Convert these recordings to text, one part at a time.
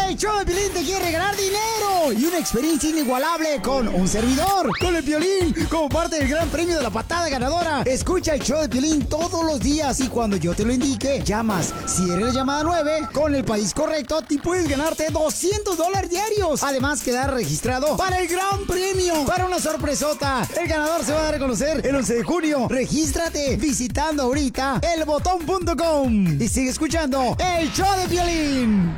El show de Piolín te quiere regalar dinero y una experiencia inigualable con un servidor, con el Piolín, como parte del gran premio de la patada ganadora. Escucha el show de Piolín todos los días y cuando yo te lo indique, llamas. Si eres la llamada 9, con el país correcto, te puedes ganarte $200 diarios. Además, quedar registrado para el gran premio, para una sorpresota. El ganador se va a dar a conocer el 11 de junio. Regístrate visitando ahorita elbotón.com y sigue escuchando el show de Piolín.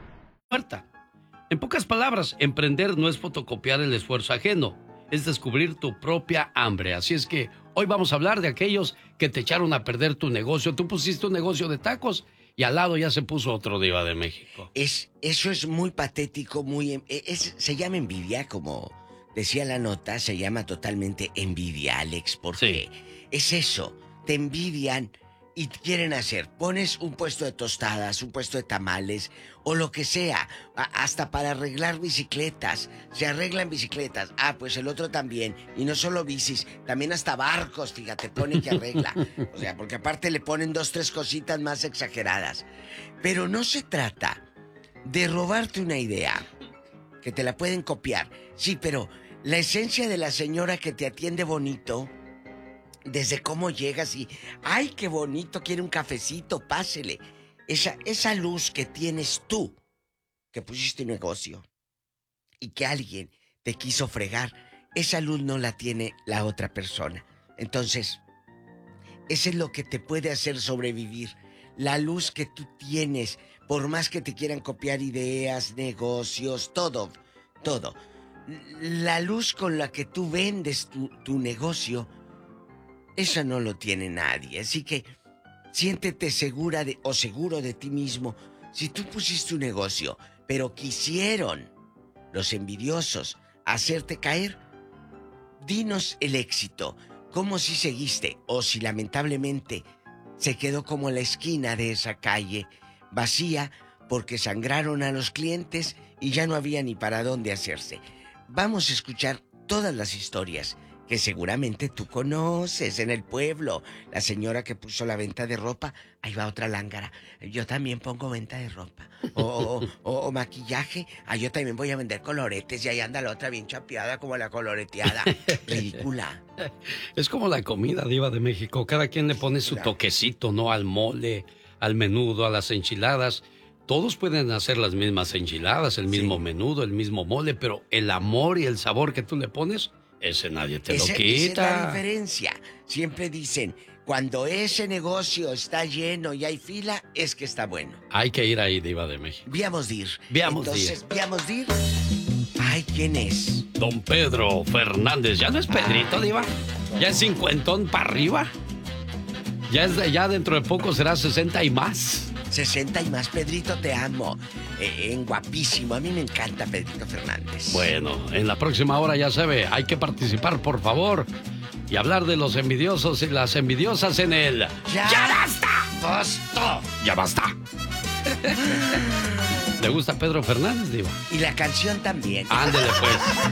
En pocas palabras, emprender no es fotocopiar el esfuerzo ajeno, es descubrir tu propia hambre. Así es que hoy vamos a hablar de aquellos que te echaron a perder tu negocio. Tú pusiste un negocio de tacos y al lado ya se puso otro, Diva de México. Eso es muy patético, se llama envidia, como decía la nota, se llama totalmente envidia, Alex, porque es eso, te envidian y quieren hacer. Pones un puesto de tostadas, un puesto de tamales o lo que sea, hasta para arreglar bicicletas. Se arreglan bicicletas. Ah, pues el otro también. Y no solo bicis, también hasta barcos, fíjate, pone que arregla. O sea, porque aparte le ponen 2, 3 cositas más exageradas. Pero no se trata de robarte una idea, que te la pueden copiar. Sí, pero la esencia de la señora que te atiende bonito, desde cómo llegas y ¡ay, qué bonito! Quiere un cafecito, pásele. Esa luz que tienes tú, que pusiste un negocio y que alguien te quiso fregar, esa luz no la tiene la otra persona. Entonces, eso es lo que te puede hacer sobrevivir. La luz que tú tienes, por más que te quieran copiar ideas, negocios, todo. La luz con la que tú vendes tu negocio, eso no lo tiene nadie. Así que siéntete segura o seguro de ti mismo. Si tú pusiste un negocio, pero quisieron los envidiosos hacerte caer, dinos el éxito. ¿Cómo si seguiste? O si lamentablemente se quedó como la esquina de esa calle vacía porque sangraron a los clientes y ya no había ni para dónde hacerse. Vamos a escuchar todas las historias que seguramente tú conoces en el pueblo. La señora que puso la venta de ropa, ahí va otra lángara. Yo también pongo venta de ropa. O maquillaje, yo también voy a vender coloretes y ahí anda la otra bien chapeada como la coloreteada. Ridícula. Es como la comida, Diva de México. Cada quien le pone su toquecito, ¿no? Al mole, al menudo, a las enchiladas. Todos pueden hacer las mismas enchiladas, el mismo menudo, el mismo mole, pero el amor y el sabor que tú le pones, ese nadie te lo quita. Esa es la diferencia. Siempre dicen, cuando ese negocio está lleno y hay fila, es que está bueno. Hay que ir ahí, Diva de México. Viamos dir. Entonces, Viamos dir. Ay, ¿quién es? Don Pedro Fernández. ¿Ya no es Pedrito, Diva? ¿Ya es 50 para arriba? Ya dentro de poco será 60 y más. 60 y más, Pedrito, te amo. En guapísimo, a mí me encanta Pedrito Fernández. Bueno, en la próxima hora ya sabe, hay que participar, por favor. Y hablar de los envidiosos y las envidiosas en el... ¡Ya basta! ¡Basta! ¡Ya basta! ¿Le gusta Pedro Fernández, Diva? Y la canción también. Ándele, pues.